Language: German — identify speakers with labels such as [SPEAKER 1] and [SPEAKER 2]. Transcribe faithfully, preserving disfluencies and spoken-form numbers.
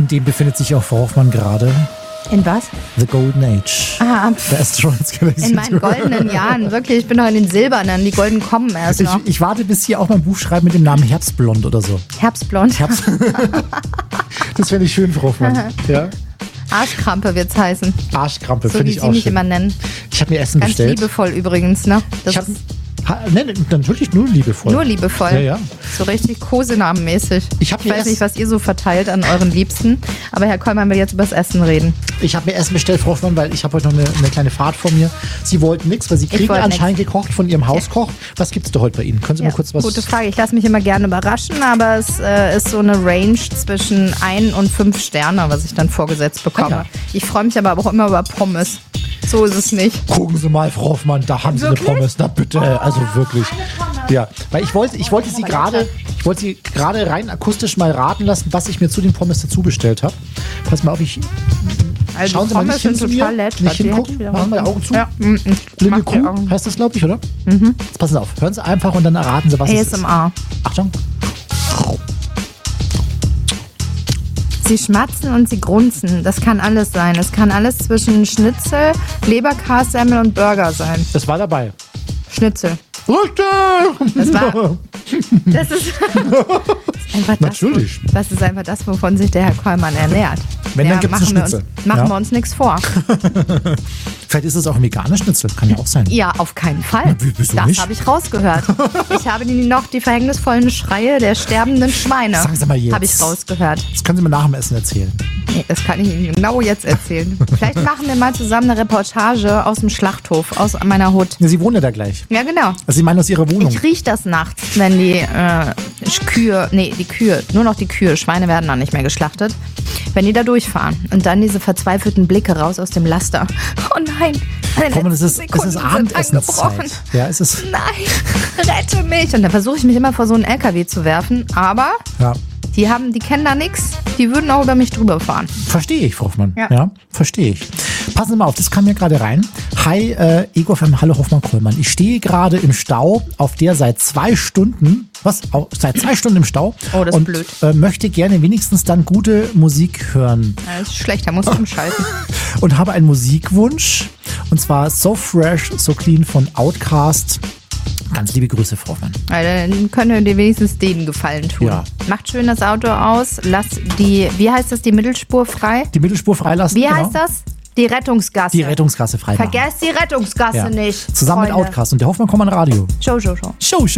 [SPEAKER 1] dem befindet sich auch Frau Hoffmann gerade.
[SPEAKER 2] In was?
[SPEAKER 1] The Golden Age.
[SPEAKER 2] Ah,
[SPEAKER 1] der Asteroids Galaxy.
[SPEAKER 2] In meinen goldenen Jahren, wirklich. Ich bin noch in den silbernen, die golden kommen erst noch.
[SPEAKER 1] Ich, ich warte, bis hier auch mal ein Buch schreiben mit dem Namen Herbstblond oder so.
[SPEAKER 2] Herbstblond?
[SPEAKER 1] Herbst. Das fände ich schön, Frau Hoffmann. Ja?
[SPEAKER 2] Arschkrampe wird's heißen.
[SPEAKER 1] Arschkrampe,
[SPEAKER 2] so
[SPEAKER 1] finde ich auch
[SPEAKER 2] wie Sie mich
[SPEAKER 1] schön.
[SPEAKER 2] immer nennen.
[SPEAKER 1] Ich habe mir Essen
[SPEAKER 2] Ganz
[SPEAKER 1] bestellt.
[SPEAKER 2] liebevoll übrigens, ne? Das
[SPEAKER 1] ich hab, ha, ne, natürlich nur liebevoll.
[SPEAKER 2] Nur liebevoll.
[SPEAKER 1] Ja, ja.
[SPEAKER 2] So richtig Kosenamenmäßig.
[SPEAKER 1] Ich, hab
[SPEAKER 2] ich
[SPEAKER 1] mir
[SPEAKER 2] weiß
[SPEAKER 1] erst,
[SPEAKER 2] nicht, was ihr so verteilt an euren Liebsten, aber Herr Kollmann will jetzt übers Essen reden.
[SPEAKER 1] Ich habe mir Essen bestellt, Frau Hoffmann, weil ich habe heute noch eine, eine kleine Fahrt vor mir. Sie wollten nichts, weil Sie kriegen anscheinend nix. gekocht von Ihrem Hauskoch. Was gibt's da heute bei Ihnen? Können Sie
[SPEAKER 2] ja,
[SPEAKER 1] mal kurz was...
[SPEAKER 2] Gute Frage. Ich lasse mich immer gerne überraschen, aber es äh, ist so eine Range zwischen ein und fünf Sterne, was ich dann vorgesetzt bekomme. Ah, ja. Ich freue mich aber auch immer über Pommes. So ist es nicht.
[SPEAKER 1] Gucken Sie mal, Frau Hoffmann, da haben wirklich? Sie eine Pommes. Na bitte, oh, also wirklich. Ja, weil ich wollte, ich wollte Sie gerade, ich wollte Sie gerade rein akustisch mal raten lassen, was ich mir zu den Pommes dazu bestellt habe. Pass mal auf, ich
[SPEAKER 2] also
[SPEAKER 1] schauen Sie
[SPEAKER 2] Pommes
[SPEAKER 1] mal nicht hin zu mir,
[SPEAKER 2] nett,
[SPEAKER 1] nicht hingucken, machen wir die Augen zu.
[SPEAKER 2] Ja.
[SPEAKER 1] Blinde Kuh, heißt das, glaube ich, oder? Mhm. Jetzt passen Sie auf, hören Sie einfach und dann erraten Sie, was
[SPEAKER 2] A
[SPEAKER 1] es
[SPEAKER 2] S M R.
[SPEAKER 1] ist. Achtung.
[SPEAKER 2] Sie schmatzen und sie grunzen. Das kann alles sein. Es kann alles zwischen Schnitzel, Leberkassemmel und Burger sein.
[SPEAKER 1] Das war dabei.
[SPEAKER 2] Schnitzel.
[SPEAKER 1] Richtig!
[SPEAKER 2] Das war. Das ist, einfach das,
[SPEAKER 1] Natürlich.
[SPEAKER 2] Das ist einfach das, wovon sich der Herr Kollmann ernährt.
[SPEAKER 1] Wenn,
[SPEAKER 2] ja,
[SPEAKER 1] dann gibt es einen Schnitzel.
[SPEAKER 2] Uns, machen ja. wir uns nichts vor.
[SPEAKER 1] Vielleicht ist es auch ein veganer Schnitzel. Kann ja auch sein.
[SPEAKER 2] Ja, auf keinen Fall.
[SPEAKER 1] Na, wieso
[SPEAKER 2] das
[SPEAKER 1] nicht?
[SPEAKER 2] habe ich rausgehört. Ich habe die, noch die verhängnisvollen Schreie der sterbenden Schweine.
[SPEAKER 1] Sagen Sie mal jetzt.
[SPEAKER 2] Habe ich rausgehört.
[SPEAKER 1] Das können Sie mir nach dem Essen erzählen.
[SPEAKER 2] Nee, das kann ich Ihnen genau jetzt erzählen. Vielleicht machen wir mal zusammen eine Reportage aus dem Schlachthof, aus meiner Hut.
[SPEAKER 1] Ja, Sie wohnen ja da gleich.
[SPEAKER 2] Ja, genau.
[SPEAKER 1] Also Sie meinen aus Ihrer Wohnung.
[SPEAKER 2] Ich rieche das nachts, wenn die äh, Kühe, nee, die Kühe, nur noch die Kühe, Schweine werden dann nicht mehr geschlachtet, wenn die da durchfahren. Und dann diese verzweifelten Blicke raus aus dem Laster. Oh nein,
[SPEAKER 1] Komm, das ist, es ist Abendessenszeit. Ja, es ist.
[SPEAKER 2] Nein, rette mich. Und dann versuche ich mich immer vor so einen L K W zu werfen, aber
[SPEAKER 1] ja.
[SPEAKER 2] die haben, die kennen da nichts. Die würden auch über mich drüber fahren.
[SPEAKER 1] Verstehe ich, Frau Hoffmann.
[SPEAKER 2] Ja,
[SPEAKER 1] ja verstehe ich. Passen Sie mal auf, das kam mir gerade rein. Hi, äh, Ego von Hallo Hoffmann-Kollmann. Ich stehe gerade im Stau, auf der seit zwei Stunden, was? Auch seit zwei Stunden im Stau.
[SPEAKER 2] Oh, das
[SPEAKER 1] und,
[SPEAKER 2] ist blöd.
[SPEAKER 1] Äh, möchte gerne wenigstens dann gute Musik hören.
[SPEAKER 2] Ja, das ist schlecht, da musst du umschalten.
[SPEAKER 1] Und habe einen Musikwunsch. Und zwar So Fresh, So Clean von Outkast. Ganz liebe Grüße, Frau Hoffmann.
[SPEAKER 2] Ja, dann können wir dir wenigstens denen Gefallen tun.
[SPEAKER 1] Ja.
[SPEAKER 2] Macht schön das Auto aus. Lass die, wie heißt das, die Mittelspur frei?
[SPEAKER 1] Die Mittelspur freilassen.
[SPEAKER 2] Wie
[SPEAKER 1] genau.
[SPEAKER 2] heißt das? Die Rettungsgasse.
[SPEAKER 1] Die Rettungsgasse freimachen.
[SPEAKER 2] Vergesst die Rettungsgasse
[SPEAKER 1] ja.
[SPEAKER 2] nicht.
[SPEAKER 1] Zusammen
[SPEAKER 2] Freunde.
[SPEAKER 1] mit Outkast und der Hoffmann-Kollmann Radio.
[SPEAKER 2] Show, show, show.
[SPEAKER 1] Show, show.